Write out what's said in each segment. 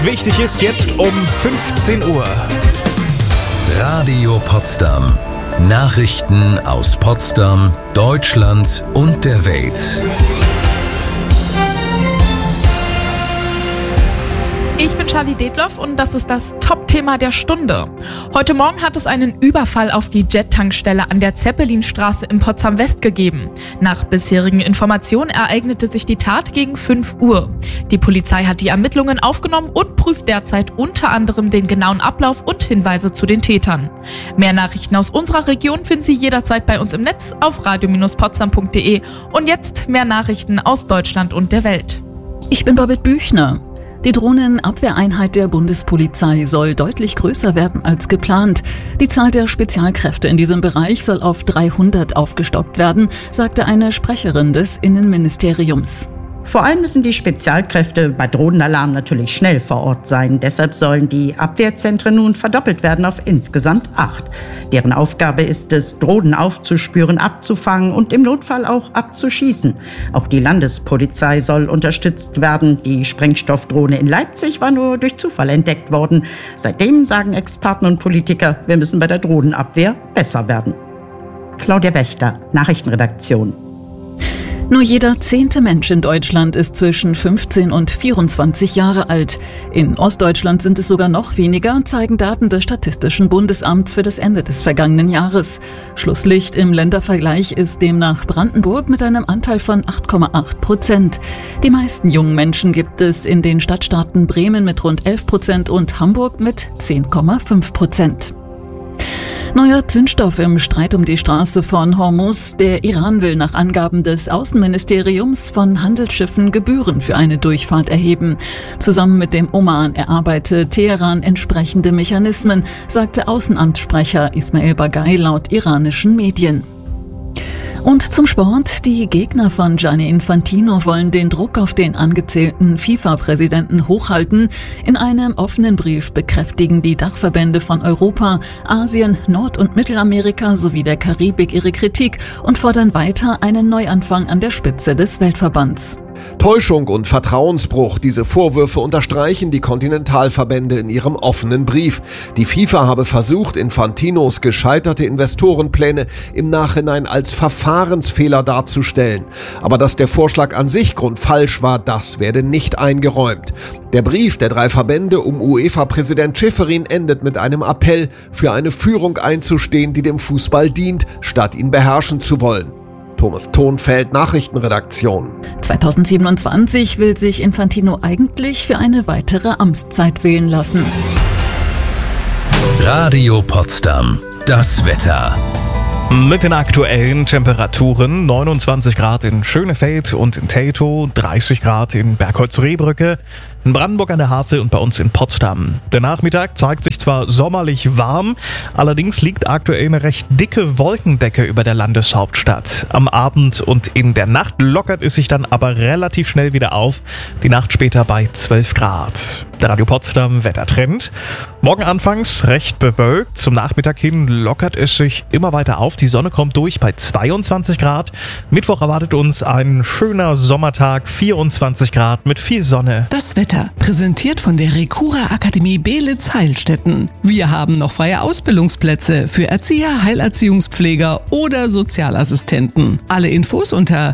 Wichtig ist jetzt um 15 Uhr. Radio Potsdam. Nachrichten aus Potsdam, Deutschland und der Welt. Ich bin Charlie Detloff und das ist das Top-Thema der Stunde. Heute Morgen hat es einen Überfall auf die Jet-Tankstelle an der Zeppelinstraße in Potsdam-West gegeben. Nach bisherigen Informationen ereignete sich die Tat gegen 5 Uhr. Die Polizei hat die Ermittlungen aufgenommen und prüft derzeit unter anderem den genauen Ablauf und Hinweise zu den Tätern. Mehr Nachrichten aus unserer Region finden Sie jederzeit bei uns im Netz auf radio-potsdam.de. Und jetzt mehr Nachrichten aus Deutschland und der Welt. Ich bin Babette Büchner. Die Drohnenabwehreinheit der Bundespolizei soll deutlich größer werden als geplant. Die Zahl der Spezialkräfte in diesem Bereich soll auf 300 aufgestockt werden, sagte eine Sprecherin des Innenministeriums. Vor allem müssen die Spezialkräfte bei Drohnenalarm natürlich schnell vor Ort sein. Deshalb sollen die Abwehrzentren nun verdoppelt werden auf insgesamt 8. Deren Aufgabe ist es, Drohnen aufzuspüren, abzufangen und im Notfall auch abzuschießen. Auch die Landespolizei soll unterstützt werden. Die Sprengstoffdrohne in Leipzig war nur durch Zufall entdeckt worden. Seitdem sagen Experten und Politiker, wir müssen bei der Drohnenabwehr besser werden. Claudia Wächter, Nachrichtenredaktion. Nur jeder 10. Mensch in Deutschland ist zwischen 15 und 24 Jahre alt. In Ostdeutschland sind es sogar noch weniger, zeigen Daten des Statistischen Bundesamts für das Ende des vergangenen Jahres. Schlusslicht im Ländervergleich ist demnach Brandenburg mit einem Anteil von 8,8%. Die meisten jungen Menschen gibt es in den Stadtstaaten Bremen mit rund 11% und Hamburg mit 10,5%. Neuer Zündstoff im Streit um die Straße von Hormuz. Der Iran will nach Angaben des Außenministeriums von Handelsschiffen Gebühren für eine Durchfahrt erheben. Zusammen mit dem Oman erarbeitet Teheran entsprechende Mechanismen, sagte Außenamtssprecher Ismail Bagay laut iranischen Medien. Und zum Sport. Die Gegner von Gianni Infantino wollen den Druck auf den angezählten FIFA-Präsidenten hochhalten. In einem offenen Brief bekräftigen die Dachverbände von Europa, Asien, Nord- und Mittelamerika sowie der Karibik ihre Kritik und fordern weiter einen Neuanfang an der Spitze des Weltverbands. Täuschung und Vertrauensbruch, diese Vorwürfe unterstreichen die Kontinentalverbände in ihrem offenen Brief. Die FIFA habe versucht, Infantinos gescheiterte Investorenpläne im Nachhinein als Verfahrensfehler darzustellen. Aber dass der Vorschlag an sich grundfalsch war, das werde nicht eingeräumt. Der Brief der 3 Verbände um UEFA-Präsident Schäferin endet mit einem Appell, für eine Führung einzustehen, die dem Fußball dient, statt ihn beherrschen zu wollen. Thomas Thonfeld, Nachrichtenredaktion. 2027 will sich Infantino eigentlich für eine weitere Amtszeit wählen lassen. Radio Potsdam. Das Wetter. Mit den aktuellen Temperaturen: 29 Grad in Schönefeld und in Teltow, 30 Grad in Bergholz-Rehbrücke, in Brandenburg an der Havel und bei uns in Potsdam. Der Nachmittag zeigt sich zwar sommerlich warm, allerdings liegt aktuell eine recht dicke Wolkendecke über der Landeshauptstadt. Am Abend und in der Nacht lockert es sich dann aber relativ schnell wieder auf, die Nacht später bei 12 Grad. Der Radio Potsdam Wettertrend. Morgen anfangs recht bewölkt, zum Nachmittag hin lockert es sich immer weiter auf, die Sonne kommt durch bei 22 Grad. Mittwoch erwartet uns ein schöner Sommertag, 24 Grad mit viel Sonne. Das Wetter, präsentiert von der Recura Akademie Beelitz-Heilstätten. Wir haben noch freie Ausbildungsplätze für Erzieher, Heilerziehungspfleger oder Sozialassistenten. Alle Infos unter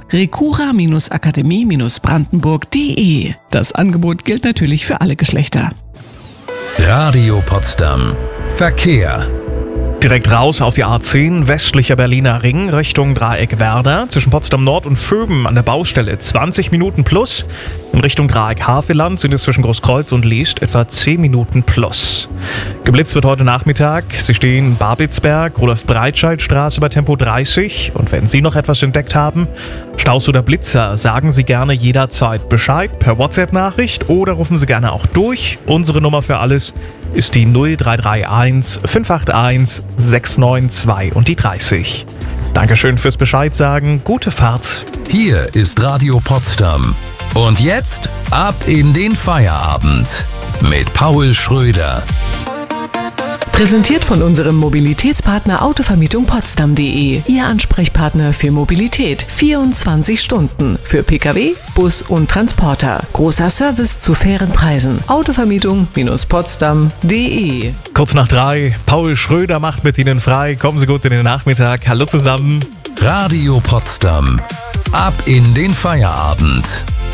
recura-akademie-brandenburg.de. Das Angebot gilt natürlich für alle Geschlechter. Radio Potsdam. Verkehr. Direkt raus auf die A10, westlicher Berliner Ring, Richtung Dreieck Werder. Zwischen Potsdam Nord und Vöben an der Baustelle 20 Minuten plus. In Richtung Dreieck Havelland sind es zwischen Großkreuz und Leest etwa 10 Minuten plus. Geblitzt wird heute Nachmittag. Sie stehen Babelsberg, Rudolf-Breitscheid-Straße bei Tempo 30. Und wenn Sie noch etwas entdeckt haben, Staus oder Blitzer, sagen Sie gerne jederzeit Bescheid per WhatsApp-Nachricht oder rufen Sie gerne auch durch. Unsere Nummer für alles ist die 0331 581 692 und die 30. Dankeschön fürs Bescheid sagen. Gute Fahrt. Hier ist Radio Potsdam. Und jetzt ab in den Feierabend mit Paul Schröder. Präsentiert von unserem Mobilitätspartner Autovermietung Potsdam.de. Ihr Ansprechpartner für Mobilität. 24 Stunden. Für Pkw, Bus und Transporter. Großer Service zu fairen Preisen. Autovermietung-potsdam.de. Kurz nach 3. Paul Schröder macht mit Ihnen frei. Kommen Sie gut in den Nachmittag. Hallo zusammen. Radio Potsdam. Ab in den Feierabend.